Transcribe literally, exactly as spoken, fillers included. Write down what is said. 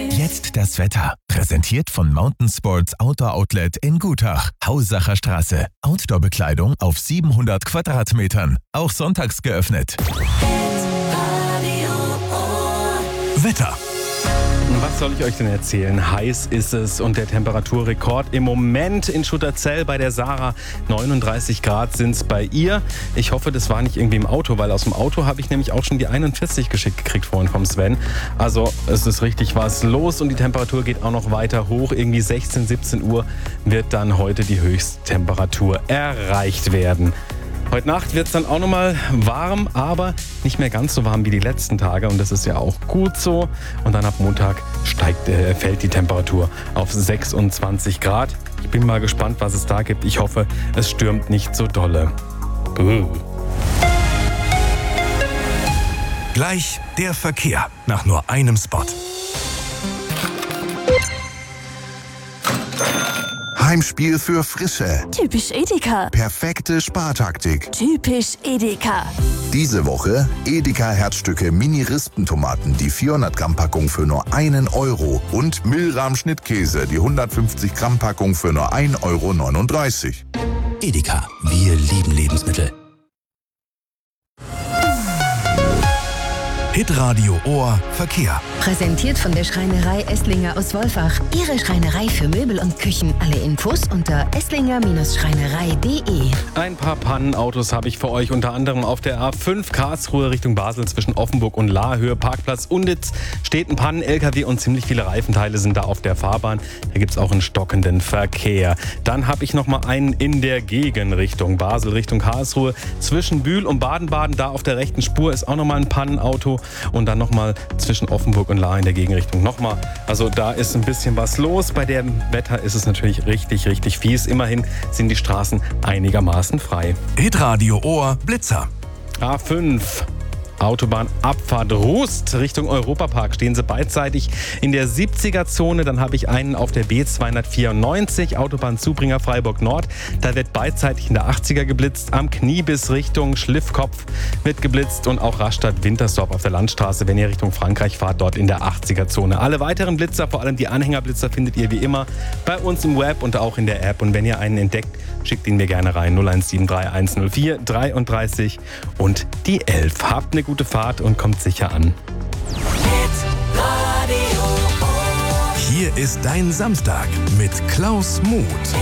Jetzt das Wetter. Präsentiert von Mountain Sports Outdoor Outlet in Gutach. Hausacher Straße. Outdoor-Bekleidung auf siebenhundert Quadratmetern. Auch sonntags geöffnet. Wetter. Was soll ich euch denn erzählen? Heiß ist es und der Temperaturrekord im Moment in Schutterzell bei der Sarah. neununddreißig Grad sind es bei ihr. Ich hoffe, das war nicht irgendwie im Auto, weil aus dem Auto habe ich nämlich auch schon die einundvierzig geschickt gekriegt vorhin vom Sven. Also es ist richtig was los und die Temperatur geht auch noch weiter hoch. Irgendwie sechzehn, siebzehn Uhr wird dann heute die Höchsttemperatur erreicht werden. Heute Nacht wird es dann auch nochmal warm, aber nicht mehr ganz so warm wie die letzten Tage und das ist ja auch gut so. Und dann ab Montag steigt, äh, fällt die Temperatur auf sechsundzwanzig Grad. Ich bin mal gespannt, was es da gibt. Ich hoffe, es stürmt nicht so dolle. Uh. Gleich der Verkehr nach nur einem Spot. Heimspiel für Frische. Typisch Edeka. Perfekte Spartaktik. Typisch Edeka. Diese Woche Edeka Herzstücke Mini-Rispentomaten, die vierhundert Gramm Packung für nur einen Euro und Milram Schnittkäse, die hundertfünfzig Gramm Packung für nur ein Euro neununddreißig. Edeka. Wir lieben Lebensmittel. Hitradio Ohr Verkehr. Präsentiert von der Schreinerei Esslinger aus Wolfach. Ihre Schreinerei für Möbel und Küchen. Alle Infos unter esslinger Schreinerei punkt de. Ein paar Pannenautos habe ich für euch, unter anderem auf der A fünf Karlsruhe Richtung Basel zwischen Offenburg und Lahrhöhe. Parkplatz Unditz steht ein Pannen-L K W und ziemlich viele Reifenteile sind da auf der Fahrbahn. Da gibt es auch einen stockenden Verkehr. Dann habe ich noch mal einen in der Gegenrichtung. Basel Richtung Karlsruhe zwischen Bühl und Baden-Baden. Da auf der rechten Spur ist auch noch mal ein Pannenauto. Und dann nochmal zwischen Offenburg und Lahr in der Gegenrichtung nochmal. Also da ist ein bisschen was los. Bei dem Wetter ist es natürlich richtig, richtig fies. Immerhin sind die Straßen einigermaßen frei. Hitradio Ohr Blitzer. A fünf. Autobahnabfahrt Rust Richtung Europapark. Stehen sie beidseitig in der siebziger-Zone. Dann habe ich einen auf der B zweihundertvierundneunzig, Autobahn Zubringer Freiburg Nord. Da wird beidseitig in der achtziger geblitzt. Am Kniebiss Richtung Schliffkopf wird geblitzt und auch Rastatt Wintersdorf auf der Landstraße, wenn ihr Richtung Frankreich fahrt, dort in der achtziger-Zone. Alle weiteren Blitzer, vor allem die Anhängerblitzer, findet ihr wie immer bei uns im Web und auch in der App. Und wenn ihr einen entdeckt, schickt ihn mir gerne rein. null eins sieben drei eins null vier dreiunddreißig und die elf. Habt eine gute Fahrt und kommt sicher an. Hier ist dein Samstag mit Klaus Muth.